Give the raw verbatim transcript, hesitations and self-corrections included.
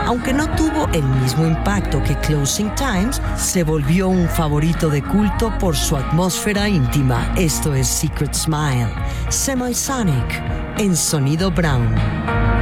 Aunque no tuvo el mismo impacto que Closing Times, se volvió un favorito de culto por su atmósfera íntima. Esto es Secret Smile, Semisonic, en Sonido Brown.